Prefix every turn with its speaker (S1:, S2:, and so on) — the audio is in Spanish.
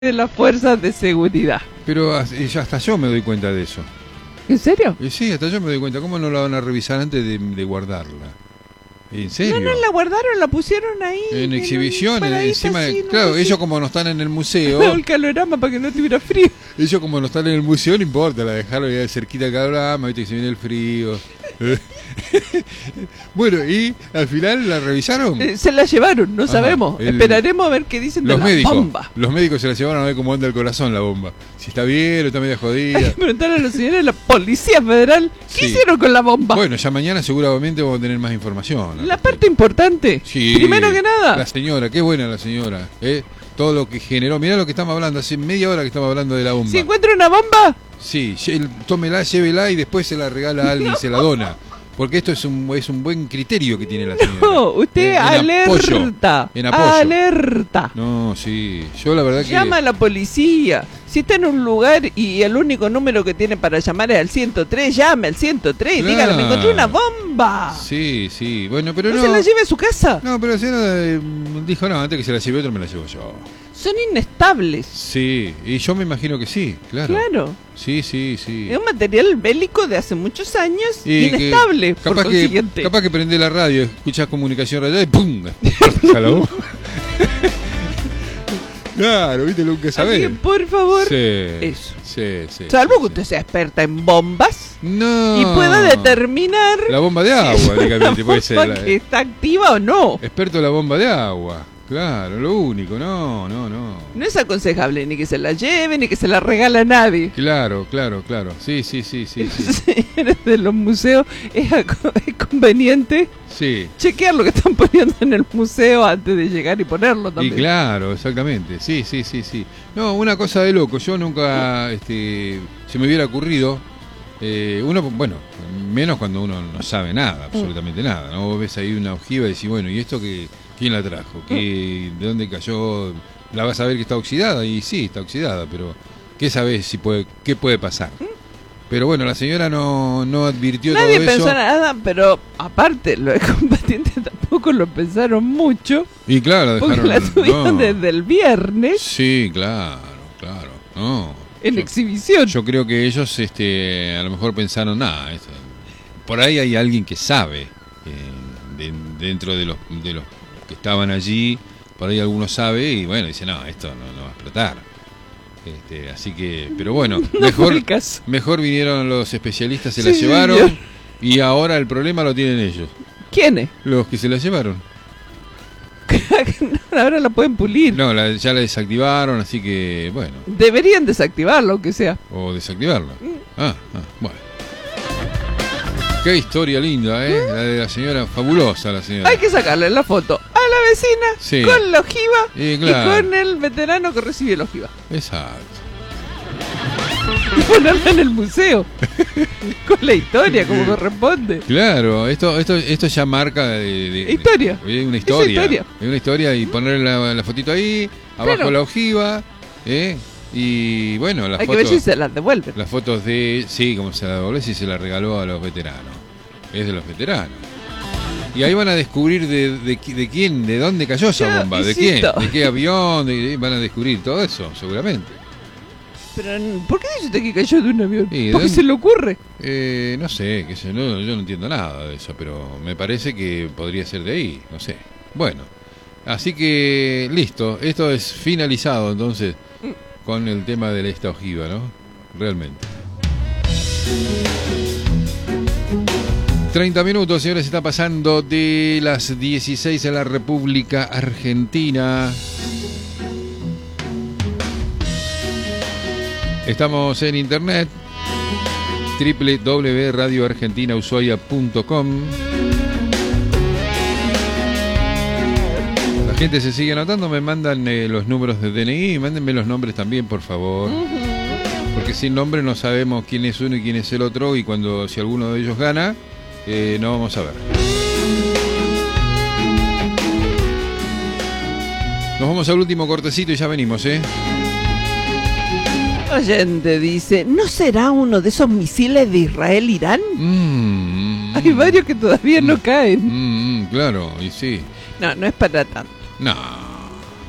S1: de las fuerzas de seguridad.
S2: Pero hasta yo me doy cuenta de eso.
S1: ¿En serio?
S2: Sí, hasta yo me doy cuenta. ¿Cómo no la van a revisar antes de guardarla? ¿En serio?
S1: No, la guardaron, la pusieron ahí.
S2: En exhibición, encima.
S1: Así,
S2: claro,
S1: sé.
S2: Ellos como no están en el museo.
S1: El calorama para que no tuviera frío.
S2: Ellos como no están en el museo, no importa, la dejaron ahí cerquita del calorama, viste que se viene el frío. Bueno, y al final la revisaron.
S1: Se la llevaron, no sabemos. Esperaremos a ver qué dicen de la bomba.
S2: Los médicos se la llevaron a ver cómo anda el corazón la bomba. Si está bien o está media jodida.
S1: Hay que preguntarle a los señores de la Policía Federal qué hicieron con la bomba.
S2: Bueno, ya mañana seguramente vamos a tener más información.
S1: La parte importante, primero que nada.
S2: La señora, qué buena la señora. Todo lo que generó. Mirá lo que estamos hablando, hace media hora que estamos hablando de la bomba.
S1: Si encuentra una bomba,
S2: sí, tómela, llévela y después se la regala a alguien, se la dona. Porque esto es un buen criterio que tiene la señora.
S1: No, usted alerta.
S2: En apoyo.
S1: Alerta.
S2: No, sí. Yo la verdad que...
S1: Llama a la policía. Si está en un lugar y el único número que tiene para llamar es al 103, llame al 103 y dígale, me encontré una bomba.
S2: Sí. Bueno, pero no...
S1: se la lleve a su casa.
S2: No, pero la señora dijo, no, antes que se la lleve otro me la llevo yo.
S1: Son inestables.
S2: Sí, y yo me imagino que sí, claro.
S1: Claro.
S2: Sí.
S1: Es un material bélico de hace muchos años, inestable, por consiguiente.
S2: Capaz que prende la radio, escuchás comunicación radial y ¡pum! Claro, viste, nunca sabés.
S1: Por favor,
S2: eso.
S1: Sí. Salvo que usted sea experta en bombas.
S2: No.
S1: Y pueda determinar
S2: la bomba de agua, únicamente puede ser.
S1: Que está activa o no.
S2: Experto en la bomba de agua. Claro, lo único, no.
S1: No es aconsejable ni que se la lleve, ni que se la regale a nadie.
S2: Claro. Sí.
S1: Señores de los museos, es conveniente chequear lo que están poniendo en el museo antes de llegar y ponerlo también.
S2: Y claro, exactamente, sí. No, una cosa de loco, yo nunca se me hubiera ocurrido, menos cuando uno no sabe nada, absolutamente nada, ¿no? Vos ves ahí una ojiva y decís, bueno, ¿y esto quién la trajo? ¿De dónde cayó? La vas a ver que está oxidada, y sí, está oxidada, pero ¿qué sabés qué puede pasar? Pero bueno, la señora no advirtió todo eso.
S1: Nadie pensó nada, pero aparte, los combatientes tampoco lo pensaron mucho.
S2: Y claro,
S1: porque la tuvieron desde el viernes.
S2: Sí, claro. No.
S1: En exhibición.
S2: Yo creo que ellos a lo mejor pensaron, nada, por ahí hay alguien que sabe, dentro de los que estaban allí, por ahí alguno sabe y bueno, dice, no, esto no va a explotar. Así que, pero bueno, mejor vinieron los especialistas, se la llevaron, señor. Y ahora el problema lo tienen ellos.
S1: ¿Quiénes?
S2: Los que se la llevaron.
S1: Ahora la pueden pulir.
S2: No, ya la desactivaron, así que, bueno.
S1: Deberían desactivarla, aunque sea.
S2: O desactivarla. Bueno. Qué historia linda, la de la señora, fabulosa la señora.
S1: Hay que sacarle la foto a la vecina con la ojiva y con el veterano que recibe la ojiva.
S2: Exacto.
S1: Y ponerla en el museo con la historia como corresponde.
S2: Claro, esto ya marca de
S1: historia.
S2: Una historia. Es una historia y poner la fotito ahí, abajo la ojiva, y bueno, las
S1: hay
S2: fotos,
S1: que ver si se las devuelven.
S2: Las fotos como se la devuelve, si se la regaló a los veteranos. Es de los veteranos. Y ahí van a descubrir de quién, de dónde cayó esa bomba, de quién, de qué avión, van a descubrir todo eso, seguramente.
S1: Pero, ¿por qué dice usted que cayó de un avión? ¿Por qué se le ocurre?
S2: No sé, yo no entiendo nada de eso, pero me parece que podría ser de ahí, no sé. Bueno, así que listo, esto es finalizado entonces con el tema de esta ojiva, ¿no? Realmente. 30 minutos, señores, está pasando de las 16 en la República Argentina. Estamos en internet, www.radioargentinaushuaia.com. La gente se sigue anotando, me mandan los números de DNI, mándenme los nombres también, por favor. Porque sin nombre no sabemos quién es uno y quién es el otro, y si alguno de ellos gana, no vamos a ver. Nos vamos al último cortecito y ya venimos,
S1: Oyente dice, ¿no será uno de esos misiles de Israel-Irán? Hay varios que todavía no caen.
S2: Claro, y sí.
S1: No es para tanto.
S2: No.